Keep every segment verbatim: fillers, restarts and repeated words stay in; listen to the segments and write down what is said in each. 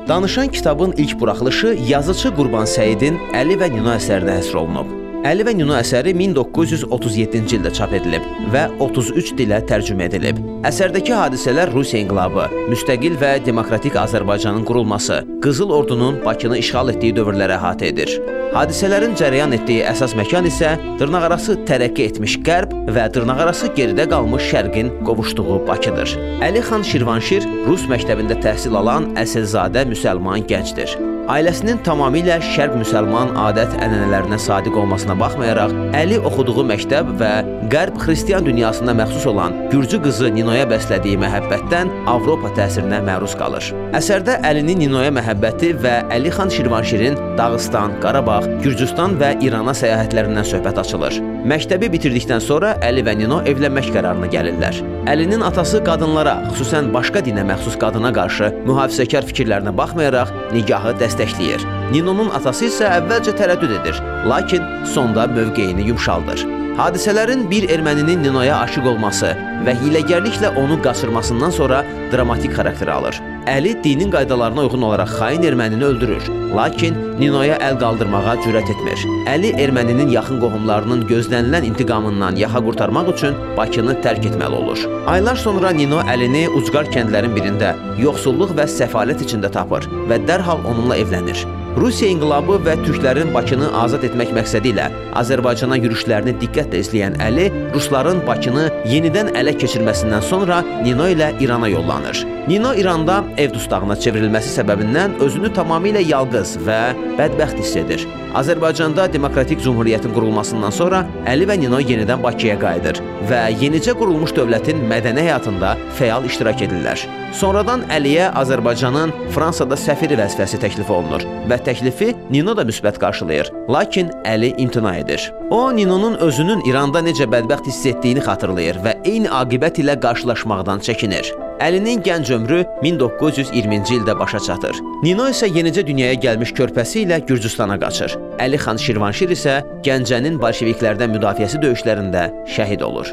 Danışan kitabın ilk buraxılışı yazıcı Qurban Səidin Əli və Nino əsərinə həsr olunub. Əli və Nino əsəri min doqquz yüz otuz yeddinci ildə çap edilib və otuz üç dilə tərcümə edilib. Əsərdəki hadisələr Rusiya inqilabı, müstəqil və demokratik Azərbaycanın qurulması, Qızıl Ordunun Bakını işğal etdiyi dövrləri əhatə edir. Hadisələrin cərəyan etdiyi əsas məkan isə dırnaqarası tərəqqi etmiş Qərb və dırnaqarası geridə qalmış Şərqin qovuşduğu Bakıdır. Əli xan Şirvanşir Rus məktəbində təhsil alan əsilzadə müsəlman gəncdir. Ailəsinin tamamilə şərq müsəlman adət-ənənələrinə sadiq olmasına baxmayaraq, Əli oxuduğu məktəb və qərb xristiyan dünyasına məxsus olan Gürcü qızı Ninoya bəslədiyi məhəbbətdən Avropa təsirinə məruz qalır. Əsərdə Əlinin Ninoya məhəbbəti və Əli xan Şirvanşirin Dağıstan, Qarabağ, Gürcüstan və İrana səyahətlərindən söhbət açılır. Məktəbi bitirdikdən sonra Əli və Nino evlənmək qərarına gəlirlər. Əlinin atası qadınlara, xüsusən başqa dinə məxsus qadına qarşı mühafizəkar fikirlərinə baxmayaraq nikahı dəstəkləyir. Ninonun atası isə əvvəlcə tərəddüd edir, lakin sonda mövqeyini yumşaldır. Hadisələrin bir erməninin Ninoya aşiq olması və hiləgərliklə onu qaçırmasından sonra dramatik xarakter alır. Əli dinin qaydalarına uyğun olaraq xain ermənini öldürür, lakin Ninoya əl qaldırmağa cürət etmir. Əli erməninin yaxın qohumlarının gözlənilən intiqamından yaxa qurtarmaq üçün Bakını tərk etməli olur. Aylar sonra Nino Əlini ucqar kəndlərin birində yoxsulluq və səfalət içində tapır və dərhal onunla evlənir. Rusiya inqilabı və türklərin Bakını azad etmək məqsədi ilə Azərbaycana yürüşlərini diqqətlə izləyən Əli, Rusların Bakını yenidən ələ keçirməsindən sonra Nino ilə İrana yollanır. Nino İranda ev dustağına çevrilməsi səbəbindən özünü tamamilə yalqız və bədbəxt hiss edir. Azərbaycanda demokratik cumhuriyyətin qurulmasından sonra Əli və Nino yenidən Bakıya qayıdır və yenicə qurulmuş dövlətin mədəni həyatında fəal iştirak edirlər. Sonradan Əliyə Azərbaycanın Fransada səfiri vəzifəsi təklif olunur və təklifi Nino da müsbət qarşılayır, lakin Əli imtina edir. O, Ninonun özünün İranda necə bədbəxt hiss etdiyini xatırlayır və eyni aqibət ilə qarşılaşmaqdan çəkinir. Əlinin gənc ömrü min doqquz yüz iyirminci ildə başa çatır. Nino isə yenicə dünyaya gəlmiş körpəsi ilə Gürcüstana qaçır. Əli xan Şirvanşir isə Gəncənin bolşeviklərdən müdafiəsi döyüşlərində şəhid olur.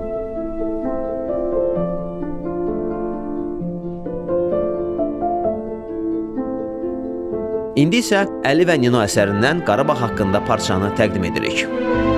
İndi isə Əli və Nino əsərindən Qarabağ haqqında parçanı təqdim edirik.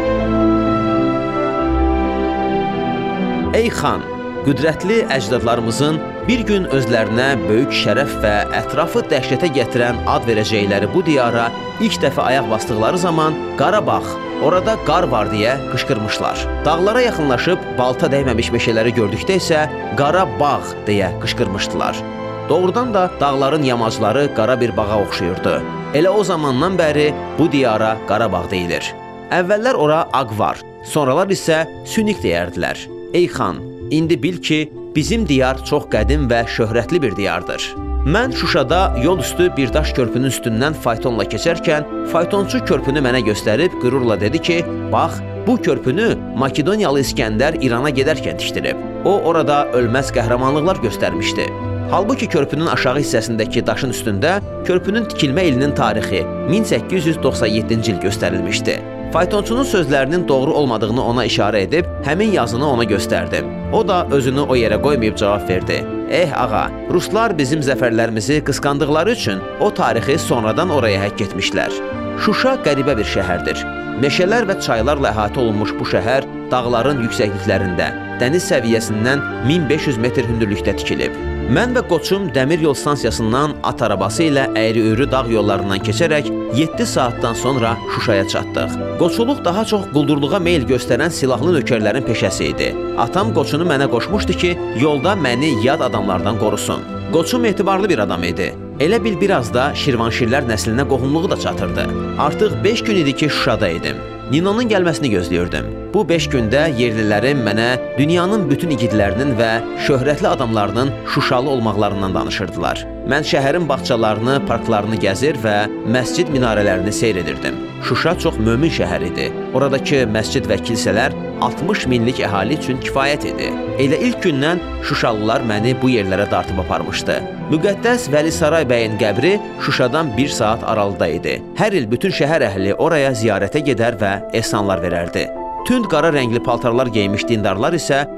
Ey xan! Qüdrətli əcdadlarımızın bir gün özlərinə böyük şərəf və ətrafı dəhşətə gətirən ad verəcəkləri bu diyara ilk dəfə ayaq basdıqları zaman Qarabağ, orada qar var deyə qışqırmışlar. Dağlara yaxınlaşıb balta dəyməmiş meşələri gördükdə isə Qarabağ deyə qışqırmışdılar. Doğrudan da dağların yamacları qara bir bağa oxşayırdı. Elə o zamandan bəri bu diyara Qarabağ deyilir. Əvvəllər ora Ağvar, sonralar isə Sünik deyərdilər. Ey xan! İndi bil ki, bizim diyar çox qədim və şöhrətli bir diyardır. Mən Şuşada yol üstü bir daş körpünün üstündən faytonla keçərkən, faytonçu körpünü mənə göstərib qürurla dedi ki, bax, bu körpünü Makedoniyalı İskəndər İrana gedərkən tikdirib. O, orada ölməz qəhrəmanlıqlar göstərmişdi. Halbuki körpünün aşağı hissəsindəki daşın üstündə körpünün tikilmə ilinin tarixi min səkkiz yüz doxsan yeddinci il göstərilmişdi. Faytonçunun sözlərinin doğru olmadığını ona işarə edib, həmin yazını ona göstərdim. O da özünü o yerə qoymayıb cavab verdi. Eh ağa, Ruslar bizim zəfərlərimizi qısqandıqları üçün o tarixi sonradan oraya həkk etmişlər. Şuşa qəribə bir şəhərdir. Meşələr və çaylarla əhatə olunmuş bu şəhər dağların yüksəkliklərində, dəniz səviyyəsindən min beş yüz metr hündürlükdə tikilib. Mən və qoçum dəmir yol stansiyasından at arabası ilə əyri-üyrü dağ yollarından keçərək yeddi saatdan sonra Şuşaya çatdıq. Qoçuluq daha çox quldurluğa meyl göstərən silahlı nökərlərin peşəsi idi. Atam qoçunu mənə qoşmuşdu ki, yolda məni yad adamlardan qorusun. Qoçum etibarlı bir adam idi. Elə bil biraz da Şirvanşirlər nəslinə qohumluğu da çatırdı. Artıq beş gün idi ki, Şuşada idim. Ninonun gəlməsini gözləyirdim. Bu beş gündə yerlilərin mənə dünyanın bütün igidlərinin və şöhrətli adamlarının Şuşalı olmaqlarından danışırdılar. Mən şəhərin bağçalarını, parklarını gəzir və məscid minarələrini seyr edirdim. Şuşa çox mömin şəhər idi. Oradakı məscid və kilsələr altmış minlik əhali üçün kifayət idi. Elə ilk gündən Şuşalılar məni bu yerlərə dartıb aparmışdı. Müqəddəs Vəli Saray bəyin qəbri Şuşadan bir saat aralıda idi. Hər il bütün şəhər əhli oraya ziyarətə gedər və ehsanlar verərdi. Tünd qara rəngli paltarlar geymiş dindarlar isə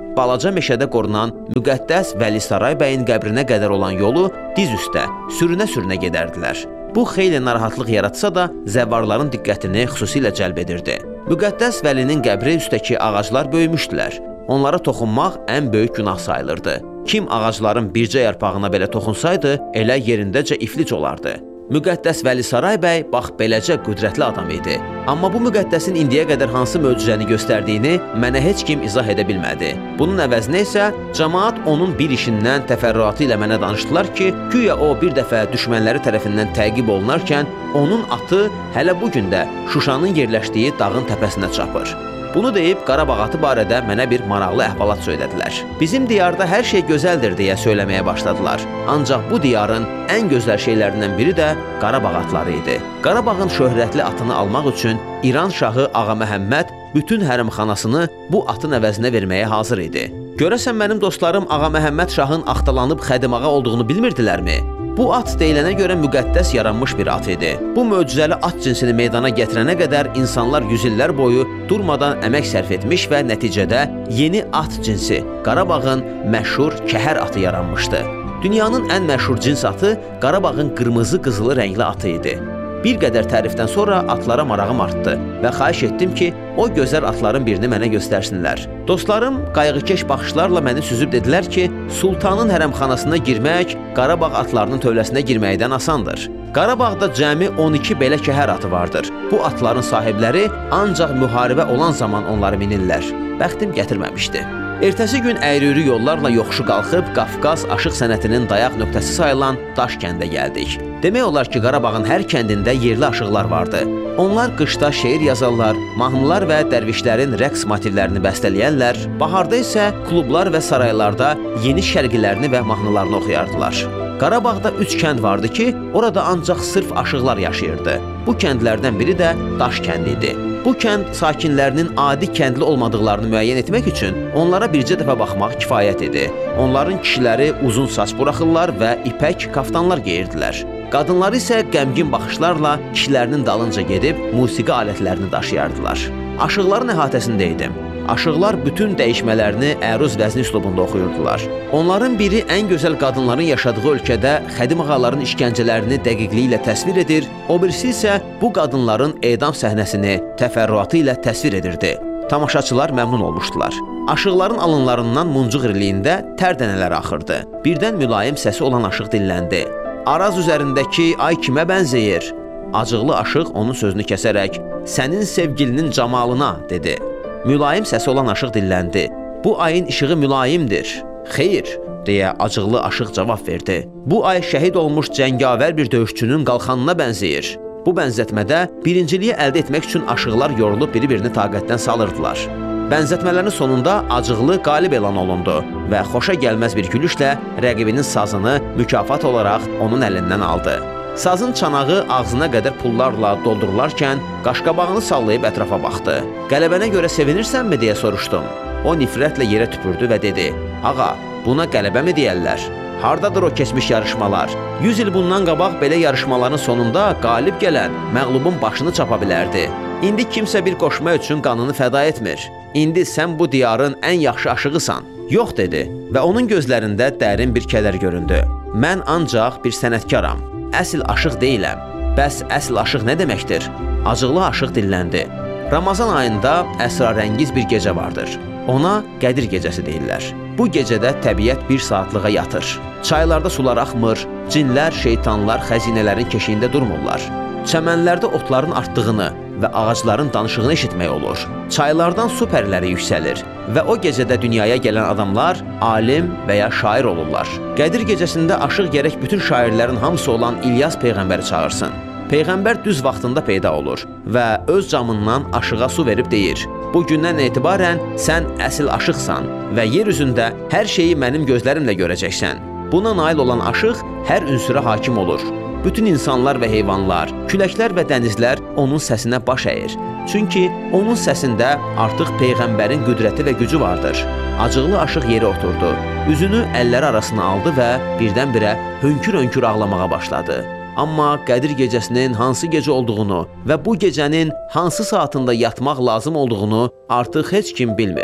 balaca meşədə qorunan müqəddəs Vəlisaray bəyin qəbrinə qədər olan yolu diz üstə, sürünə-sürünə gedərdilər. Bu xeyli narahatlıq yaratsa da, zəvvarların diqqətini xüsusilə cəlb edirdi. Müqəddəs Vəlinin qəbri üstəki ağaclar böyümüşdülər. Onlara toxunmaq ən böyük günah sayılırdı. Kim ağacların bircə yarpağına belə toxunsaydı, elə yerindəcə iflic olardı. Müqəddəs Vəlisaray bəy bax beləcə qüdrətli adam idi. Amma bu müqəddəsin indiyə qədər hansı möcüzəni göstərdiyini mənə heç kim izah edə bilmədi. Bunun əvəzinə isə cəmaat onun bir işindən təfərrüatı ilə mənə danışdılar ki, güya o bir dəfə düşmənləri tərəfindən təqib olunarkən onun atı hələ bu gün də Şuşanın yerləşdiyi dağın təpəsinə çapır. Bunu deyib Qarabağ atı barədə mənə bir maraqlı əhvalat söylədilər. Bizim diyarda hər şey gözəldir deyə söyləməyə başladılar. Ancaq bu diyarın ən gözəl şeylərindən biri də Qarabağ atları idi. Qarabağın şöhrətli atını almaq üçün İran şahı Ağa Məhəmməd bütün hərəmxanasını bu atın əvəzinə verməyə hazır idi. Görəsən mənim dostlarım Ağa Məhəmməd şahın axtalanıb xədimağa olduğunu bilmirdilərmi? Bu at deyilənə görə müqəddəs yaranmış bir at idi. Bu möcüzəli at cinsini meydana gətirənə qədər insanlar yüzillər boyu durmadan əmək sərf etmiş və nəticədə yeni at cinsi Qarabağın məşhur kəhər atı yaranmışdı. Dünyanın ən məşhur cins atı Qarabağın qırmızı-qızılı rəngli atı idi. Bir qədər tərifdən sonra atlara marağım artdı və xahiş etdim ki, o gözəl atların birini mənə göstərsinlər. Dostlarım qayğıkeş baxışlarla məni süzüb dedilər ki, sultanın hərəmxanasına girmək Qarabağ atlarının tövləsinə girməkdən asandır. Qarabağda cəmi on iki belə kəhər atı vardır. Bu atların sahibləri ancaq müharibə olan zaman onları minirlər. Bəxtim gətirməmişdi. Ertəsi gün əyri-üyrü yollarla yoxuşu qalxıb Qafqaz aşıq sənətinin dayaq nöqtəsi sayılan Daşkəndə gəldik. Demək olar ki, Qarabağın hər kəndində yerli aşıqlar vardı. Onlar qışda şeir yazarlar, mahnılar və dərvişlərin rəqs motivlərini bəstələyərlər, baharda isə klublar və saraylarda yeni şərqilərini və mahnılarını oxuyardılar. Qarabağda üç kənd vardı ki, orada ancaq sırf aşıqlar yaşayırdı. Bu kəndlərdən biri də Daşkənd idi. Bu kənd sakinlərinin adi kəndli olmadıqlarını müəyyən etmək üçün onlara bircə dəfə baxmaq kifayət idi. Onların kişiləri uzun saç buraxırlar və ipək kaftanlar geyirdilər. Qadınları isə qəmgin baxışlarla kişilərinin dalınca gedib musiqi alətlərini daşıyardılar. Aşıqların əhatəsində idim. Aşıqlar bütün dəyişmələrini əruz vəzni üslubunda oxuyurdular. Onların biri ən gözəl qadınların yaşadığı ölkədə xədim ağaların işgəncələrini dəqiqliyi ilə təsvir edir, o birisi isə bu qadınların edam səhnəsini təfərrüatı ilə təsvir edirdi. Tamaşaçılar məmnun olmuşdular. Aşıqların alınlarından muncuq iriliyində tər dənələri axırdı. Birdən mülayim səsi olan aşıq dilləndi. Araz üzərindəki ay kimə bənzəyir? Acıqlı aşıq onun sözünü kəsərək, sənin sevgilinin camalına, dedi. Mülayim səsi olan aşıq dilləndi. Bu ayın işığı mülayimdir. Xeyr, deyə acıqlı aşıq cavab verdi. Bu ay şəhid olmuş cəngavər bir döyüşçünün qalxanına bənzəyir. Bu bənzətmədə birinciliyi əldə etmək üçün aşıqlar yorulub biri-birini taqətdən salırdılar. Bənzətmələrin sonunda acıqlı qalib elan olundu və xoşa gəlməz bir gülüşlə rəqibinin sazını mükafat olaraq onun əlindən aldı. Sazın çanağı ağzına qədər pullarla doldurularkən qaşqabağını sallayıb ətrafa baxdı. Qələbənə görə sevinirsənmi deyə soruşdum. O nifrətlə yerə tüpürdü və dedi, ağa, buna qələbə mi deyərlər? Hardadır o keçmiş yarışmalar? yüz il bundan qabaq belə yarışmaların sonunda qalib gələn məğlubun başını çapa bilərdi. İndi kimsə bir qoşma üçün qanını fəda etmir. İndi sən bu diyarın ən yaxşı aşığısan. Yox, dedi və onun gözlərində dərin bir kədər göründü. Mən ancaq bir sənətkaram. Əsl aşıq deyiləm. Bəs əsl aşıq nə deməkdir? Acıqlı aşıq dilləndi. Ramazan ayında əsrarəngiz bir gecə vardır. Ona Qədir gecəsi deyirlər. Bu gecədə təbiət bir saatlığa yatır. Çaylarda sular axmır, cinlər, şeytanlar xəzinələrin keşiyində durmurlar. Çəmənlərdə otların artdığını və ağacların danışığını eşitmək olur. Çaylardan su pərləri yüksəlir və o gecədə dünyaya gələn adamlar alim və ya şair olurlar. Qədir gecəsində aşıq gərək bütün şairlərin hamısı olan İlyas Peyğəmbəri çağırsın. Peyğəmbər düz vaxtında peyda olur və öz camından aşığa su verib deyir, bu gündən etibarən sən əsl aşıqsan və yer üzündə hər şeyi mənim gözlərimlə görəcəksən. Buna nail olan aşıq hər ünsürə hakim olur. Bütün insanlar və heyvanlar, küləklər və dənizlər onun səsinə baş əyir. Çünki onun səsində artıq Peyğəmbərin qüdrəti və gücü vardır. Acıqlı aşıq yerə oturdu, üzünü əlləri arasına aldı və birdən-birə hönkür-hönkür ağlamağa başladı. Amma Qədir gecəsinin hansı gecə olduğunu və bu gecənin hansı saatında yatmaq lazım olduğunu artıq heç kim bilmir.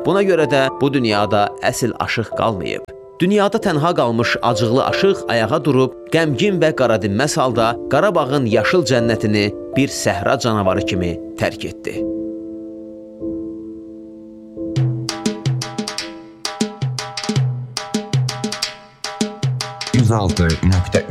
Buna görə də bu dünyada əsl aşıq qalmayıb. Dünyada tənha qalmış acıqlı aşıq ayağa durub, qəmgin və qaradinməz halda Qarabağın yaşıl cənnətini bir səhra canavarı kimi tərk etdi. yüz altı nöqtə